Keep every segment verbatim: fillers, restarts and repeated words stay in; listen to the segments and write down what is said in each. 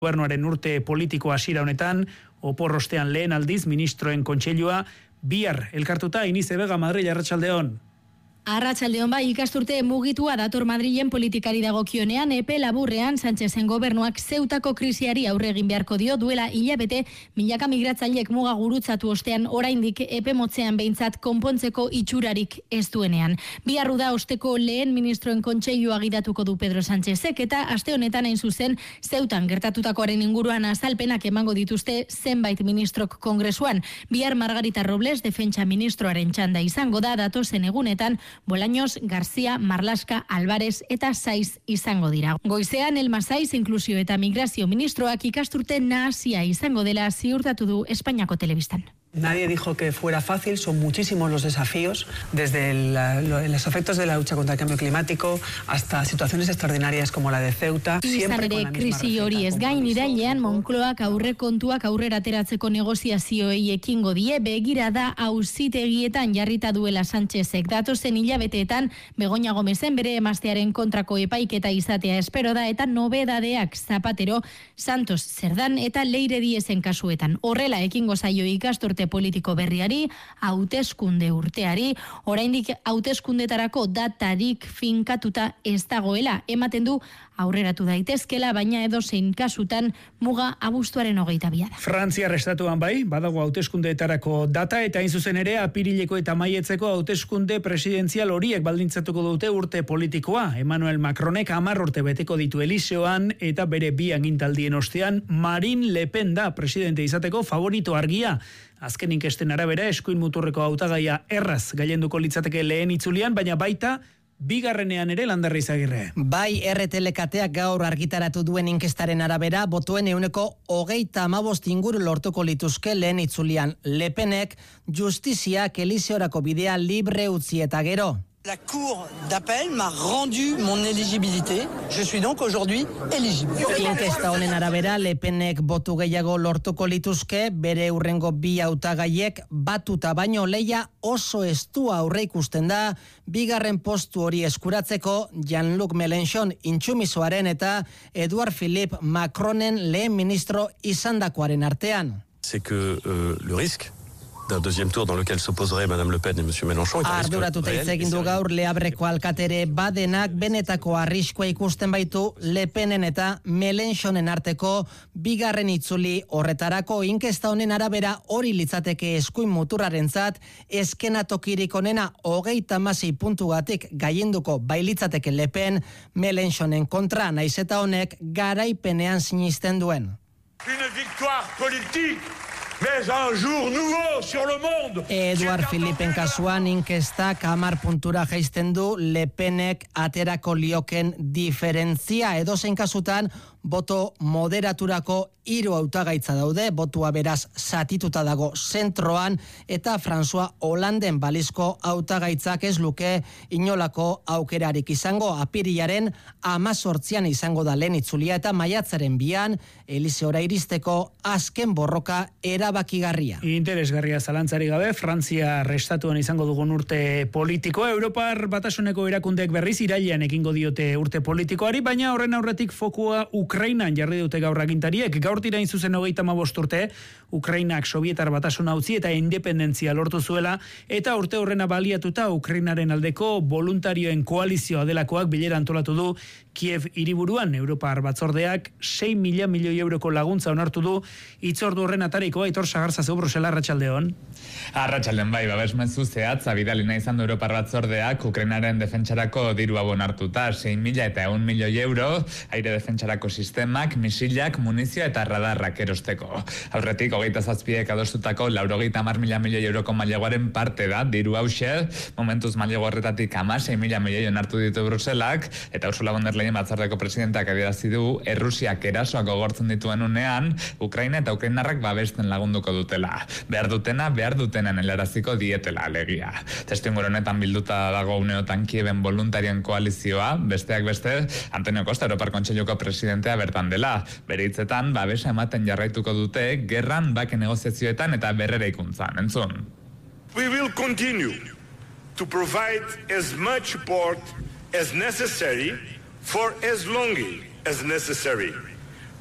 Gobernuaren urte politiko hasiera honetan, oporrostean lehen aldiz ministroen kontseilua, bihar elkartuta Inize Vega Madrid, arratsaldeon. Arratsaldeon bai, ikasturte mugitua dator Madrilen politikari dagokionean, epe laburrean Sánchezen gobernuak Zeutako krisiari aurre egin beharko dio duela hilabete, milaka migratzaileek muga gurutzatu ostean oraindik epe motzean behintzat konpontzeko itxurarik ez duenean. Bihar uda osteko lehen ministroen kontseilua gidatuko du Pedro Sánchezek eta aste honetan hain zuzen Zeutan gertatutakoaren inguruan azalpenak emango dituzte zenbait ministrok kongresuan. Bihar Margarita Robles defentsa ministroaren txanda izango da datozen egunetan, Bolaños, García, Marlaska, Álvarez eta Saiz izango dira. Goizean Elma Saiz inklusio eta migrazio ministroak ikasturte nahasia izango dela ziurtatu du Espainiako telebistan. Nadie dijo que fuera fácil, son muchísimos los desafíos, desde el, los efectos de la lucha contra el cambio climático hasta situaciones extraordinarias como la de Ceuta. Izan ere, krisi hori ez gain irailean Moncloak aurre kontuak aurrera ateratzeko negoziazioei ekingo die, begirada auzitegietan jarrita duela Sánchezek. Datozen hilabeteetan Begoña Gomezen bere emaztearen kontrako epaiketa izatea espero da eta nobedadeak Zapatero, Santos Zerdan eta Leire Diezen kasuetan. Horrela ekingo zaio ikasturte politiko berriari, hauteskunde urteari, oraindik hauteskundetarako datarik finkatuta ez dagoela, ematen du aurreratu daitezkela, baina edozein kasutan muga abuztuaren hogeita bia da. Frantziar estatuan bai, badago hauteskundeetarako data eta hain zuzen ere apirileko eta maietzeko hauteskunde presidentzial horiek baldintzatuko dute urte politikoa. Emmanuel Macronek hamar urte beteko ditu Eliseoan eta bere bi agintaldien ostean Marine Le Pen da presidente izateko favorito argia. Azken inkesten arabera eskuin muturreko hautagaia erraz gailenduko litzateke lehen itzulian, baina baita bigarrenean ere Landerra Izagirre. Bai, R T L kateak gaur argitaratu duen inkestaren arabera, botoen ehuneko hogeita hamabost inguru lortuko lituzke lehen itzulian. Le Penek justiziak Eliseorako bidea libre utzi eta gero. La Cour d'appel m'a rendu mon éligibilité. Je suis donc aujourd'hui éligible. Inkesta honen arabera, Le Penek botu gehiago lortuko lituzke, bere hurrengo bi hautagaiek batuta baino leia oso estua aurre ikusten da, bigarren postu hori eskuratzeko Jean-Luc Mélenchon intsumisoaren eta Edouard Philippe Macronen lehen ministro izandakoaren artean. C'est que euh, le risque d'un deuxième tour dans lequel s'opposeraient Madame Le Pen et Monsieur Mélenchon. Arduratuta hitz egin du gaur Leabreko alkatere badenak benetako arriskua ikusten baitu Le Penen eta Mélenchonen arteko bigarren itzuli horretarako. Inkesta honen arabera hori litzateke eskuin muturrarentzat eskenatokirik onena hogeita hamasei puntugatik gailenduko bailitzateke Le Pen Mélenchonen kontra, naiz eta honek garaipenean sinisten duen. Une victoire politique. Mais un jour nouveau sur le monde. Edouard Philippen kasuan inkestak hamar puntura jaisten du Le Penek aterako lioken diferentzia. Edozein kasutan boto moderaturako hiru hautagaitza daude, botua beraz zatituta dago zentroan eta François Hollanden balizko hautagaitzak ez luke inolako aukerarik izango. Apirilaren hamazortzian izango da lehen itzulia eta maiatzaren bian Eliseora iristeko azken borroka erabakigarria. Interesgarria zalantzari gabe, Frantzia restatuan izango dugun urte politikoa. Europar Batasuneko erakundeek berriz irailean ekingo diote urte politikoari, baina horren aurretik fokua Ukrainan jarri dute gaur agintariek. Gaur tirain zuzen hogeita hamabost urte, Ukrainak Sobietar Batasuna utzi eta independentzia lortu zuela, eta urte horrena baliatuta Ukrainaren aldeko voluntarioen koalizioa delakoak bilera antolatu du Kiev hiriburuan. Europar Batzordeak sei mila milioi euroko laguntza onartu du. Hitzordu horren atarikoa Aitor Sagarzazu, Brusela, arratsaldeon. Arratsalden bai, babesmezu zehatza bidalina izan du Europar Batzordeak Ukrainaren defentsarako dirua onartuta, sei mila eta ehun milioi euro, aire defentsarako sistemak, misilak, munizio eta radarrak erosteko. Aurretik, hogeita zazpiek adostutako laurogeita hamar mila milioi euroko maileguaren parte da, diru hauxe, momentuz mailegu horretatik hamasei mila milioi onartu ditu Bruselak, eta Ursula von der Leyen batzordeko presidentak adierazi du Errusiak erasoak gogortzen dituen unean, Ukraina eta Ukrainarrak babesten lagunduko dutela. Behar dutena, behar dutenen helaraziko dietela alegia. Testuinguru honetan bilduta dago uneotan Kieven voluntarien koalizioa, besteak beste, Antonio Costa, Europar Kontseiluko presidentea bertan dela. Bere hitzetan, babesa ematen jarraituko dute, gerran, bake negoziazioetan eta berreraikuntzan. Entzun. We will continue to provide as much support as necessary for as long as necessary.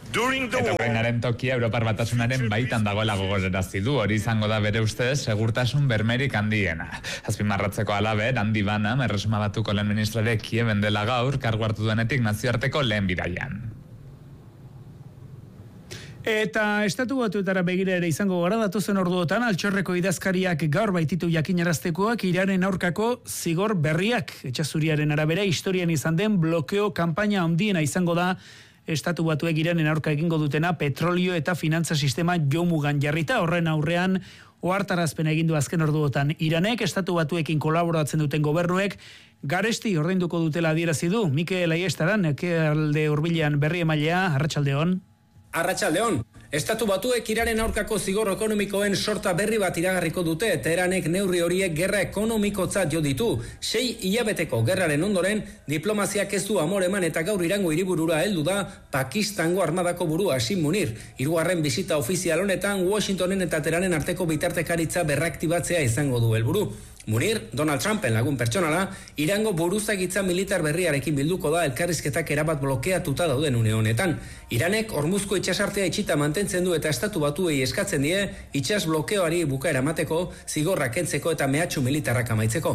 Eta Ukrainaren tokia Europar Batasunaren baitan dagoela gogorarazi du, hori izango da bere ustez segurtasun bermerik handiena. Azpimarratzeko halaber, handi bana, Erresuma Batuko lehen ministrare Kieben dela gaur, kargu hartu duenetik nazioarteko lehen bidaian. Eta estatu batuetara begira ere izango gara datozen orduotan, altxorreko idazkariak gaur baititu jakinaraztekoak Iranen aurkako zigor berriak. Etxazuriaren arabera, historian izan den blokeo kanpaina handiena izango da estatu batuek Iranen aurka egingo dutena petrolio eta finantza sistema jomugan jarrita. Horren aurrean, ohartarazpena egin du azken orduotan Iranek, estatu batuekin kolaboratzen duten gobernuek, garesti ordainduko dutela adierazi du. Mikel Aiestaran, ekialde hurbilean berri emailea, arratsaldeon. Arratsaldeon, estatu batuek Iranen aurkako zigor ekonomikoen sorta berri bat iragarriko dute, Teheranek neurri horiek gerra ekonomikotzat jo ditu. Sei hilabeteko gerraren ondoren, diplomaziak ez du amore eman eta gaur Irango hiriburura heldu da Pakistango armadako burua Hashim Munir. Hirugarren bisita ofizial honetan Washingtonen eta Teheranen arteko bitartekaritza berraktibatzea izango du helburu. Munir, Donald Trumpen lagun pertsonala, Irango buruzagitza militar berriarekin bilduko da elkarrizketak erabat blokeatuta dauden une honetan. Iranek Hormuzko itsasartea itxita mantentzen du eta estatu batuei eskatzen die itsas blokeoari bukaera emateko, zigorrak kentzeko eta mehatxu militarrak amaitzeko.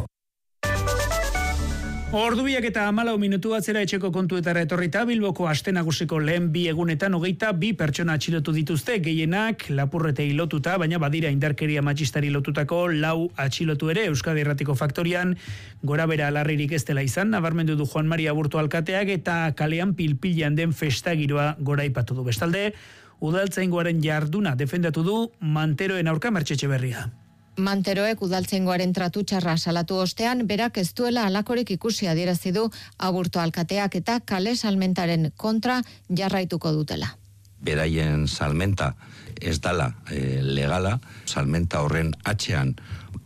Ordubiak eta hamalau minutu atzera etxeko kontuetara etorrita, Bilboko aste nagusiko lehen bi egunetan hogeita bi pertsona atxilotu dituzte, gehienak lapurretei lotuta, baina badira indarkeria matxistari lotutako lau atxilotu ere. Euskadi Irratiko Faktorian gorabera larririk ez dela izan, nabarmendu du Juan Maria Aburto alkateak, eta kalean pilpilan den festagiroa goraipatu du. Bestalde, udaltzaingoaren jarduna defendatu du Manteroen aurka Mertxe Etxeberria. Manteroek udaltzaingoaren tratu txarra salatu ostean, berak ez duela halakorik ikusi adierazi du Aburto alkateak eta kale salmentaren kontra jarraituko dutela. Beraien salmenta ez dala e, legala, salmenta horren atxean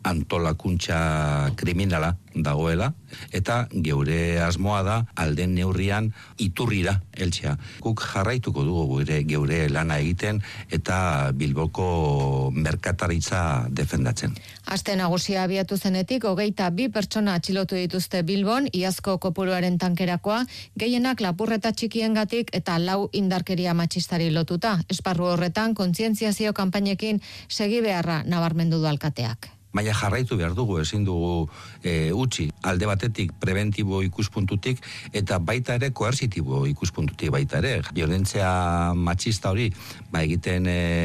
antolakuntza kriminala dagoela, eta geure asmoa da alden neurrian iturrira heltzea. Guk jarraituko dugu gure geure lana egiten eta Bilboko merkataritza defendatzen. Aste nagusia abiatu zenetik, hogeita bi pertsona atxilotu dituzte Bilbon, iazko kopuruaren tankerakoa, gehienak lapurreta txikiengatik eta lau indarkeria matxistari lotuta. Esparru horretan, kontzientziazio kanpainekin segi beharra nabarmendu du alkateak. Baina jarraitu behar dugu, ezin dugu e, utzi, alde batetik preventibo ikuspuntutik eta baita ere koersitibo ikuspuntutik baita ere. Violentzia matxista hori ba egiten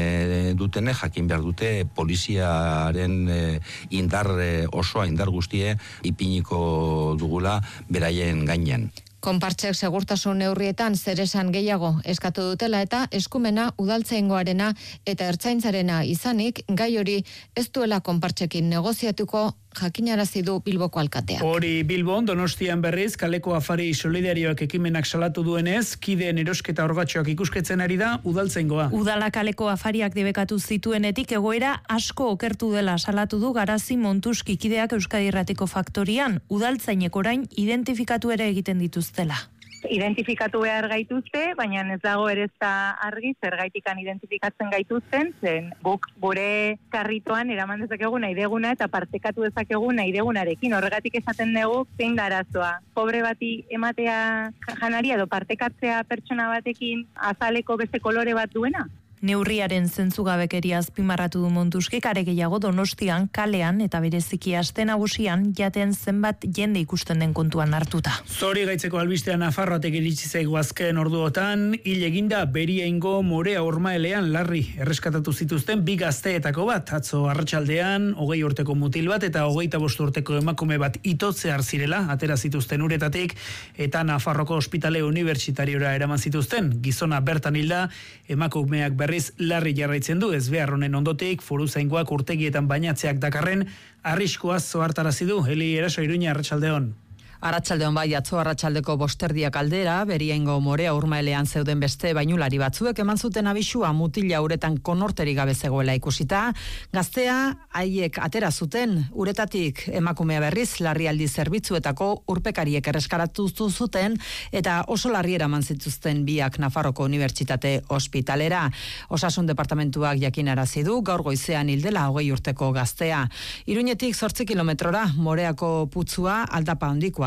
e, dutene jakin behar dute poliziaren e, indar e, osoa, indar guztie ipiniko dugula beraien gainean. Konpartsek segurtasun neurrietan zeresan gehiago eskatu dutela eta eskumena udaltzaingoarena eta ertzaintzarena izanik, gai hori ez duela konpartsekin negoziatuko jakinarazi du Bilboko alkateak. Hori Bilbon, Donostian berriz, kaleko afari solidarioak ekimenak salatu duenez, kideen erosketa orgatxoak ikusketzen ari da udaltzaingoa. Udala kaleko afariak debekatu zituenetik egoera asko okertu dela salatu du Garazi Montuski kideak Euskadi Irratiko Faktorian, udaltzainek orain identifikatu ere egiten dituztela. Identifikatu behar gaituzte, baina ez dago ere ez da argi zergaitikan identifikatzen gaituzten, zen guk gure karritoan eraman dezakegu nahi deguna eta partekatu dezakegu nahi degunarekin. Horregatik esaten dugu zein da arazoa. Pobre bati ematea janaria edo partekatzea pertsona batekin azaleko beste kolore bat duena. Neurriaren zentzugabekeria azpimarratu du Montuskik, are gehiago Donostian, kalean eta bereziki aste nagusian jaten zenbat jende ikusten den kontuan hartuta. Zori gaitzeko albistean Nafarroatek iritsi zaigu azken orduotan, hil eginda Beriaingo Morea Urmaelean larri erreskatatu zituzten bi gazteetako bat, atzo arratsaldean hogei urteko mutil bat eta hogeita bost urteko emakume bat itotzear zirela, atera zituzten uretatik eta Nafarroko ospitale unibertsitariora eraman zituzten. Gizona bertan hilda, emakumeak berriz larri jarraitzen du, ez behar honen ondotik, foruzaingoak urtegietan bainatzeak dakarren, arriskoaz zohartarazi du. Eli Eraso, Iruña, arratsaldeon. Arratsaldeon bai, atzo arratsaldeko bosterdiak aldera, Beriaingo Morea Urmaelean zeuden beste bainulari batzuek eman zuten abisua mutila uretan konorterik gabe zegoela ikusita. Gaztea haiek atera zuten uretatik, emakumea berriz larrialdi zerbitzuetako urpekariek erreskaratu zuten eta oso larri eraman zituzten biak Nafarroko Unibertsitate Ospitalera. Osasun departamentuak jakinarazi du gaur goizean hildela hogei urteko gaztea. Iruñetik zortzi kilometrora Moreako putzua aldapa handikoa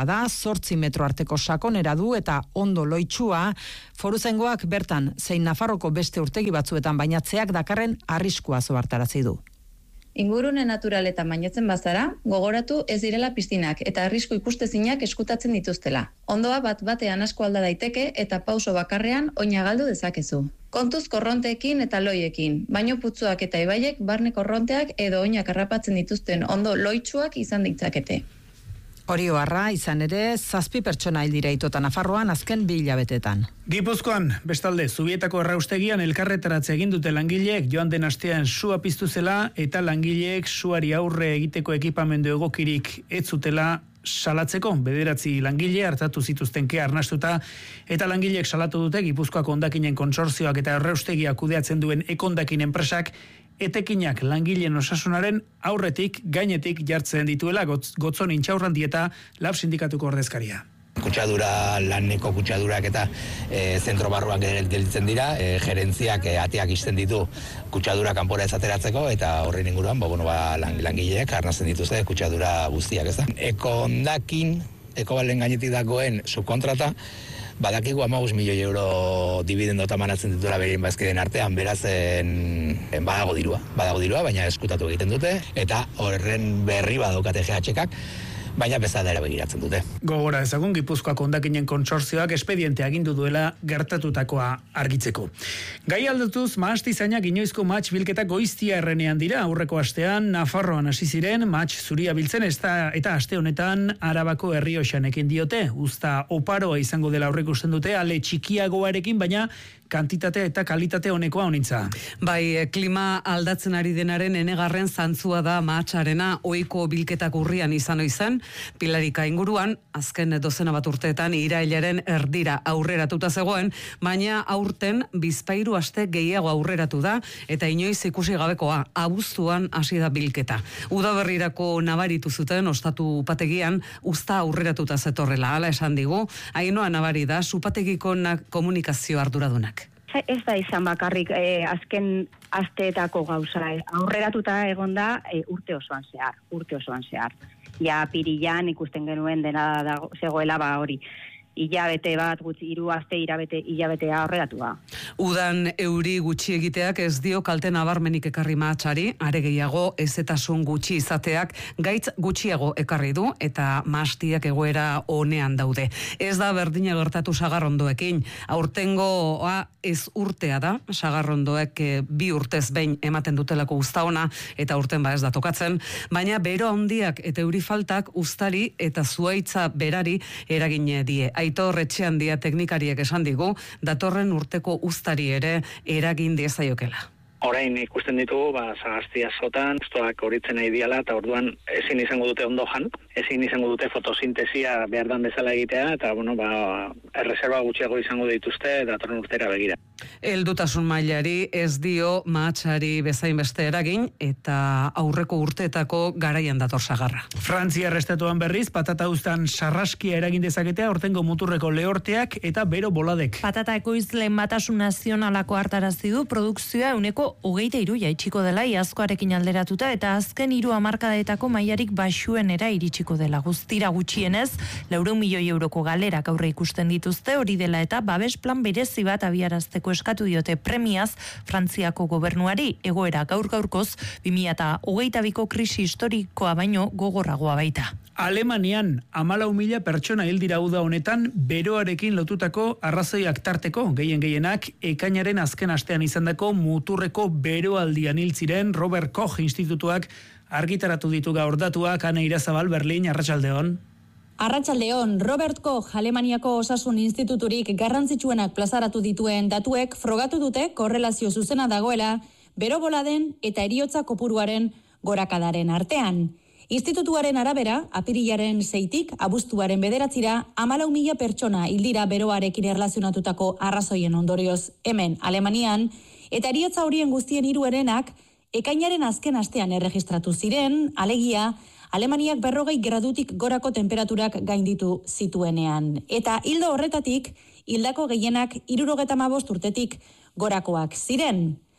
da, zortzi metro arteko sakonera du eta ondo loitsua, Foruzaingoak bertan zein Nafarroko beste urtegi batzuetan bainatzeak dakarren arriskua zobartarazi du. Ingurune naturaletan bainatzen bazara, gogoratu ez direla piztinak eta arrisku ikustezinak eskutatzen dituztela. Ondoa bat batean asko alda daiteke eta pauso bakarrean oina galdu dezakezu. Kontuz korronteekin eta loiekin, baino putzuak eta ibaiek barne korronteak edo oinak harrapatzen dituzten ondo loitsuak izan ditzakete. Hori oharra, izan ere, zazpi pertsona hil dira itota Nafarroan azken bi hilabetetan. Gipuzkoan, bestalde, Zubietako erraustegian elkarretaratze egin dute langileek joan den astean sua piztu zela eta langileek suari aurre egiteko ekipamendu egokirik ez zutela salatzeko. Bederatzi langile hartatu zituzten kea arnastuta eta langileek salatu dute Gipuzkoako hondakinen kontsortzioak eta erraustegia kudeatzen duen ekondakin enpresak etekinak langileen osasunaren aurretik gainetik jartzen dituela gotz, gotzon intxaurrandi eta lab sindikatuko ordezkaria. Kutsadura, laneko kutsadurak eta e, zentro barruan gelditzen dira, e, gerentziak e, ateak izten ditu kutsadura kanpora ez ateratzeko eta horren inguruan, ba, bueno, ba, lang, langileek arnazen dituzte kutsadura guztiak, ez da. Eko ondakin, eko balen gainetik dagoen subkontrata, badakigu hamabost milioi euro dividendota manatzen dituela berien bazkideen artean, beraz en, en badago dirua, badago dirua, baina eskutatu egiten dute, eta horren berri badaukate G H-kak, baina bezadera begiratzen dute. Gogora ezagun Gipuzkoako hondakinen kontsortzioak espediente agindu duela gertatutakoa argitzeko. Gai aldetuz, mahastizainak inoizko matx bilketa goiztia errenean dira, aurreko astean Nafarroan hasi ziren matx zuria biltzen ez da, eta aste honetan Arabako Errioxan ekin diote, usta oparoa izango dela aurreikusten dute, ale txikiagoarekin, baina kantitatea eta kalitate honekoa honitza. Bai, klima aldatzen ari denaren enegarren zantzua da matxarena, ohiko bilketak urrian izan oizan, Pilarika inguruan, azken dozena bat urteetan irailaren erdira aurreratuta zegoen, baina aurten bizpairu aste gehiago aurreratu da, eta inoiz ikusi gabekoa, abuztuan hasi da bilketa. Udaberrirako nabaritu zuten, ostatu upategian, usta aurreratuta zetorrela, hala esan digu, Ainhoa Nabari da, upategiko komunikazio arduradunak. Ez da izan bakarrik eh, azken asteetako gauza, eh. aurreratuta egonda eh, urte osoan zehar, urte osoan zehar. Ja pirilan ikusten genuen dena dago, zegoela ba hori. Ilabete bat, gutxi, hiru aste irabete, ilabetea aurreratua. Udan euri gutxi egiteak ez dio kalte nabarmenik ekarri matxari, are gehiago ezetasun gutxi izateak gaitz gutxiago ekarri du eta mahastiak egoera honean daude. Ez da berdina gertatu Sagarrondoekin, aurtengoa ez urtea da, Sagarrondoek e, bi urtez behin ematen dutelako uzta ona eta urten ba ez da tokatzen, baina bero handiak eta euri faltak uztari eta zuaitza berari eragin die. Aitor Etxeandia teknikariek esan digu, datorren urteko uztari ere eragin diezaiokela. Orain ikusten ditugu, ba, sagasti askotan, ustoak horitzen nahi diala, eta orduan ezin izango dute ondo jan, ezin izango dute fotosintesia behar dan bezala egitea, eta, bueno, ba, erreserba gutxiago izango dituzte, datorren urtera begira. Heldutasun mailari ez dio mahatxari bezain beste eragin, eta aurreko urteetako garaian dator sagarra. Frantzia estatuan berriz, patata uztan sarraskia eragin dezaketea, hortengo muturreko lehorteak eta bero boladek. Patata ekoizleen batasun nazionalako hartarazi du produkzioa euneko hogeita hiru jaitsiko dela iazkoarekin alderatuta eta azken hiru hamarkadaetako mailarik baxuenera iritsiko dela. Guztira gutxienez, laurehun milioi euroko galerak aurre ikusten dituzte, hori dela eta babes plan berezi bat abiarazteko eskatu diote premiaz Frantziako gobernuari, egoera gaur gaurkoz bi mila hogeita biko krisi historikoa baino gogorragoa baita. Alemanian hamalau mila pertsona hil dira uda honetan beroarekin lotutako arrazoiak tarteko, gehien gehienak ekainaren azken astean izandako muturreko beroaldian hil ziren Robert Koch institutuak argitaratu ditu gaur datuak. Ane Irazabal, Berlin, arratsaldeon. Arratsaldeon, Robert Koch Alemaniako Osasun Instituturik garrantzitsuenak plazaratu dituen datuek frogatu dute korrelazio zuzena dagoela beroboladen eta heriotza kopuruaren gorakadaren artean. Institutuaren arabera, apirilaren seitik abuztuaren bederatzira, hamalau mila pertsona hildira beroarekin erlazionatutako arrazoien ondorioz hemen Alemanian, eta heriotza horien guztien hiruerenak ekainaren azken astean erregistratu ziren, alegia, Alemaniak berrogei gradutik gorako temperaturak gainditu zituenean. Eta hildo horretatik, hildako gehienak hirurogeta hamabost urtetik gorakoak ziren.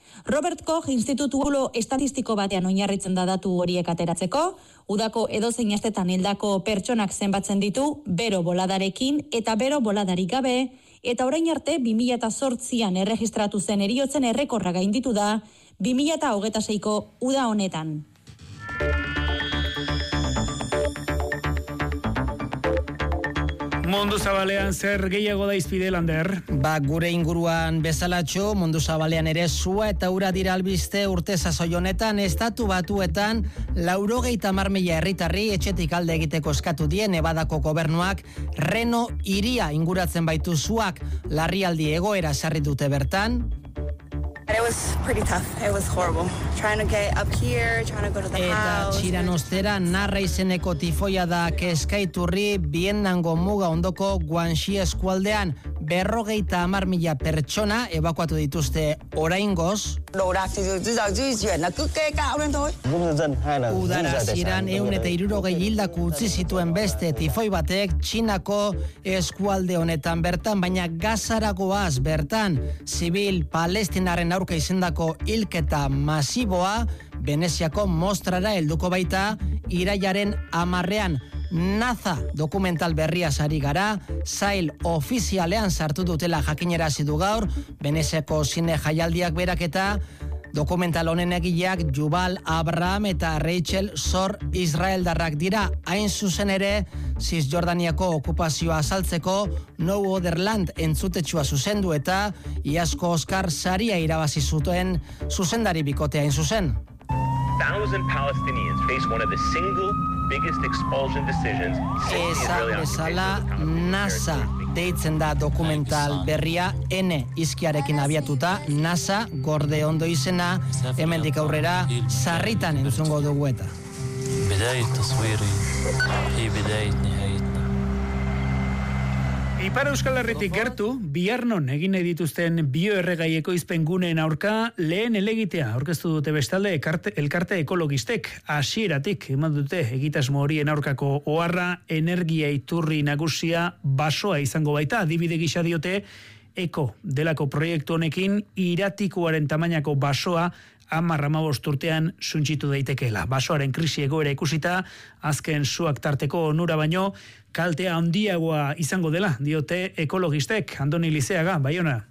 Robert Koch institutu estatistiko batean oinarritzen da datu horiek ateratzeko, udako edozein astetan hildako pertsonak zenbatzen ditu bero boladarekin eta bero boladarik gabe, eta orain arte bi mila zortzian erregistratu zen heriotzen errekorra gainditu da bi mila hogeita seiko uda honetan. Mundu zabalean zer gehiago da izpide, Lander? Ba, gure inguruan bezalatxo, mundu zabalean ere sua eta ura dira albiste urte sasoi honetan, estatu batuetan laurogeita hamar mila herritarri etxetik alde egiteko eskatu die Nevadako gobernuak Reno hiria inguratzen baitu suak, larrialdi egoera sarri dute bertan. It was pretty tough. It was horrible. Trying to get up here, trying to go to the Eta house. txiranostera narra izeneko tifoia da kezkaiturri Biennango muga ondoko Guangxi eskualdean berrogeita hamar mila pertsona ebakuatu dituzte oraingoz. Udara ziran eun eta hirurogei hildaku utzi zituen beste tifoi batek Txinako eskualde honetan bertan, baina Gazaragoaz bertan zibil palestinaren aurka izendako hilketa masiboa Veneziako mostrara helduko baita irailaren hamarrean. NASA dokumental berria sari gara, sail ofizialean sartu dutela jakinerazi du gaur, Veneziako zine jaialdiak berak eta dokumental honen egileak Yuval Abraham eta Rachel Sor Israeldarrak dira, hain zuzen ere Cisjordaniako okupazioa azaltzeko No Other Land entzutetxua zuzendu eta iazko Oscar saria irabazi zuten zuzendari bikotea hain zuzen. Thousand Palestinians face one of the single biggest expulsion decisions since the Israeli bezala NASA deitzen da dokumental berria N izkiarekin abiatuta, NASA gorde ondo izena, hemendik aurrera sarritan entzungo dugu eta. بداية تصويري هي بداية نهايتنا. Ipar Euskal Herritik gertu, biharnon egin nahi dituzten bioerregai ekoizpen guneen aurka lehen elegitea aurkeztu dute bestalde elkarte, elkarte ekologistek hasieratik eman dute egitasmo horien aurkako oharra energia iturri nagusia basoa izango baita, adibide gisa diote eko delako proiektu honekin iratikoaren tamainako basoa hamar hamabost urtean suntsitu daitekeela. Basoaren krisi egoera ikusita, azken suak tarteko onura baino, kaltea handiagoa izango dela, diote ekologistek. Andoni Lizeaga, Baiona.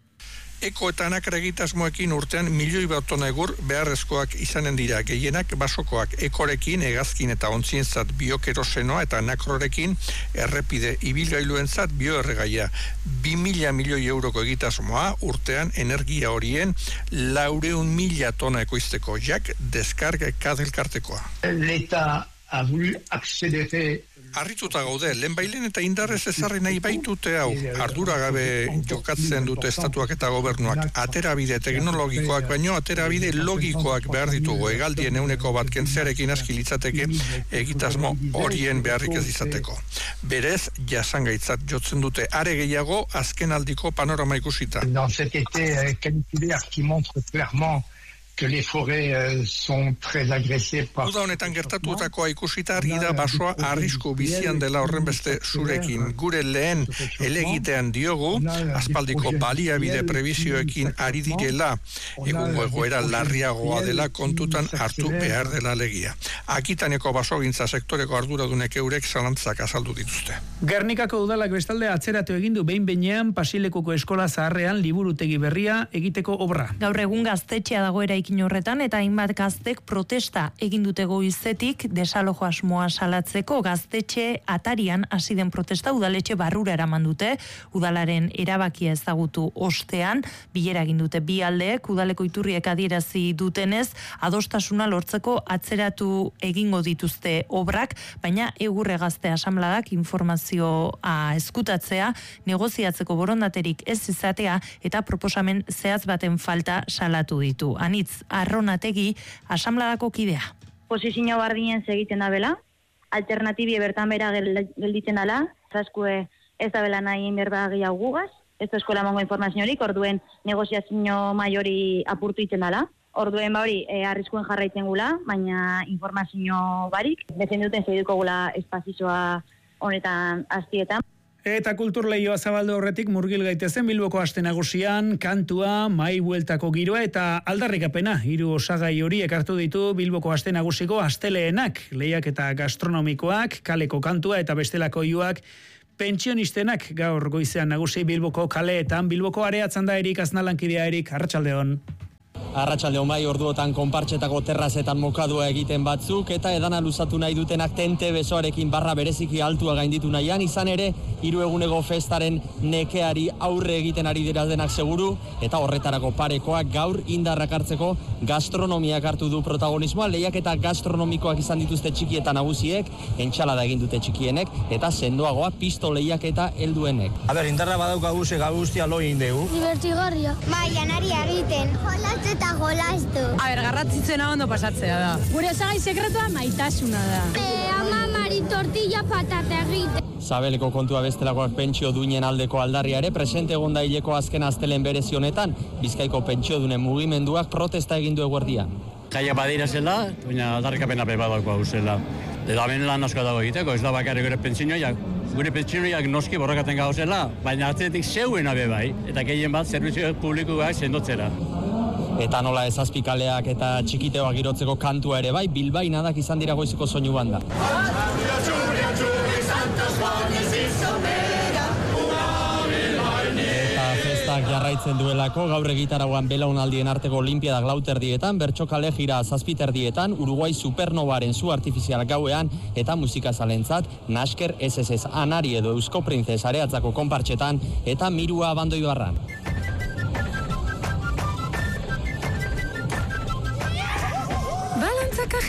Eko eta nakra egitasmoekin urtean milioi bat tona egur beharrezkoak izanen dira, gehienak basokoak ekorekin, hegazkin eta ontzientzat biokerosenoa eta nakrorekin errepide ibilgailuentzat bioerregaia. Bi mila milioi euroko egitasmoa urtean energia horien laureun mila tona ekoizteko, jak deskarga kadelkartekoa. L'État a voulu accélérer. Arrituta gaude, lehenbailen eta indarrez ezarri nahi baitute hau, arduragabe jokatzen dute estatuak eta gobernuak, aterabide teknologikoak baino aterabide logikoak behar ditugu, egaldien euneko bat kentzearekin aski litzateke egitasmo horien beharrik ez izateko. Berez, jasangaitzat jotzen dute are gehiago azken aldiko panorama ikusita. Dans cet été caniculaire qui montre clairement que les forêts euh, sont très agressées par... Uda honetan gertatutakoa ikusita argi da basoa arrisku bizian dela horren beste zurekin. Gure lehen elegitean diogu, aspaldiko baliabide prebizioekin ari direla, egungo egoera larriagoa dela kontutan hartu behar dela legia. Akitaneko basogintza sektoreko arduradunek eurek zalantzak azaldu dituzte. Gernikako udalak bestalde atzeratu egindu behin behinean Pasilekuko eskola zaharrean liburutegi berria egiteko obra. Gaur egun gaztetxea dagoera horretan eta hainbat gaztek protesta egin dute goizetik desalojo asmoa salatzeko. Gaztetxe atarian hasi den protesta udaletxe barrura eraman dute, udalaren erabakia ezagutu ostean, bilera egin dute bi aldeek, udaleko iturriek adierazi dutenez, adostasuna lortzeko atzeratu egingo dituzte obrak, baina Egurre Gazte Asanbladak informazioa eskutatzea, negoziatzeko borondaterik ez izatea eta proposamen zehatz baten falta salatu ditu. Anitz Arronategi, asanbladako kidea. Posizio bardinen segiten da bela, alternatibie bertan bera gelditzen dela, zaskue ez da bela nahi inberba gehiago gugaz, ez da eskola mongo informaziorik, orduen negoziazio maiori apurtu iten dela. Orduen ba hori, e, arriskuen jarraitzen gula, baina informazio barik, defenduten segituko gula espazizoa honetan aztietan. Eta kultur lehioa zabaldu horretik murgil gaitezen Bilboko aste nagusian, kantua, mai bueltako giroa eta aldarrikapena. Hiru osagai horiek hartu ditu Bilboko aste nagusiko asteleenak, lehiak eta gastronomikoak, kaleko kantua eta bestelako iuak, pentsionistenak gaur goizean nagusi Bilboko kaleetan. Bilboko areatzen da Erik Aznalankidea. Erik, arratsaldeon. Arratsaldeon bai, orduotan konpartxetako terrazetan mokadua egiten batzuk eta edana luzatu nahi dutenak tente besoarekin barra bereziki altua gainditu nahian, izan ere hiru eguneko festaren nekeari aurre egiten ari dira denak seguru eta horretarako parekoak gaur indarrak hartzeko gastronomiak hartu du protagonismoa. Lehiak eta gastronomikoak izan dituzte txiki eta nagusiek, entxalada egin dute txikienek eta sendoagoa pisto lehiak eta helduenek. A ber, indarra badaukagu ze guztia lo egin dugu. Divertigarria. Bai, janari egiten. Jolaz eta jolastu. A ber, garratzitzena ondo pasatzea da. Gure osagai sekretua maitasuna da. E, ama mari tortilla patata egite. Zabeleko kontua bestelakoak pentsio duinen aldeko aldarria ere presente egon da hileko azken astelen berezi honetan, Bizkaiko pentsio dunen mugimenduak protesta egin du eguerdian. Jaia badira zela, baina aldarrikapena be badauko hau zela. Eta hemen lan asko dago egiteko, ez da bakarrik gure pentsioiak. Gure pentsioiak noski borrokaten gau zela, baina atzetik zeuen abe bai, eta gehien bat zerbizio publikoak sendotzera. Eta nola ez azpikaleak eta txikiteoak girotzeko kantua ere bai, bilbainadak izan dira goizeko soinu banda. Eta festak jarraitzen duelako, gaur egitarauan belaunaldien arteko olimpiadak lauterdietan, bertxokale jira zazpiterdietan, Uruguai Supernovaren zu artifizial gauean, eta musikazalentzat, Nasker S S S Anari edo Eusko Printzes areatzako konpartxetan, eta Mirua Abandoibarran.